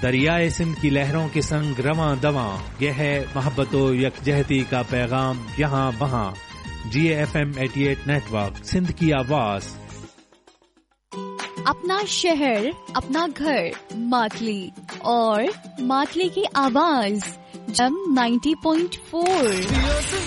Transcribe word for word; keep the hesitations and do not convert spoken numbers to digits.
दरियाए सिंध की लहरों के संग रवां दवां, यह है मोहब्बतो यकजहती का पैगाम यहाँ वहाँ। जी एफ एम अठासी नेटवर्क, सिंध की आवाज। अपना शहर, अपना घर, मातली और मातली की आवाज जम नब्बे पॉइंट चार।